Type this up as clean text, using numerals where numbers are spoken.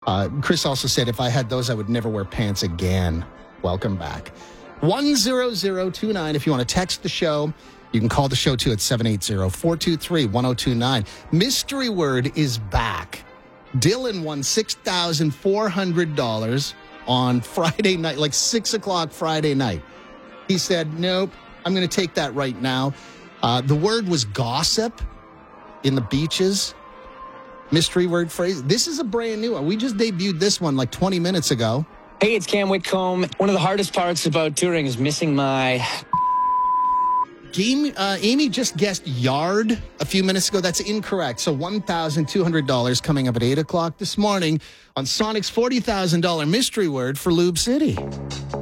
Chris also said, if I had those, I would never wear pants again. Welcome back. 10029. If you want to text the show, you can call the show too at 780-423-1029. Mystery word is back. Dylan won $6,400 on Friday night, like 6 o'clock Friday night. He said, nope, I'm going to take that right now. The word was gossip in the beaches. Mystery word phrase. This is a brand new one. We just debuted this one like 20 minutes ago. Hey, it's Cam Whitcomb. One of the hardest parts about touring is missing my... Amy just guessed yard a few minutes ago. That's incorrect. So $1,200 coming up at 8 o'clock this morning on Sonic's $40,000 mystery word for Lube City.